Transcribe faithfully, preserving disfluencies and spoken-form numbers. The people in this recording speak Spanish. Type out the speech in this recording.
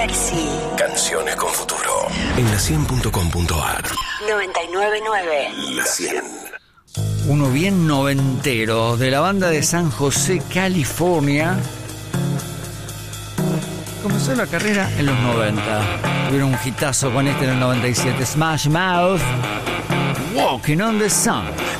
Sexy. Canciones con futuro. En la cien punto com punto ar. noventa y nueve nueve. La cien. Uno bien noventero, de la banda de San José, California. Comenzó la carrera en los noventa. Tuvieron un hitazo con este en el noventa y siete. Smash Mouth, Walking on the Sun.